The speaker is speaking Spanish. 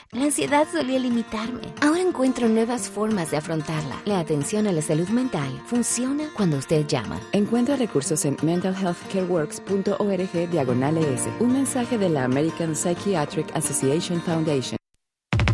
La ansiedad solía limitarme. Ahora encuentro nuevas formas de afrontarla. La atención a la salud mental funciona cuando usted llama. Encuentra recursos en mentalhealthcareworks.org/ES. Un mensaje de la American Psychiatric Association Foundation.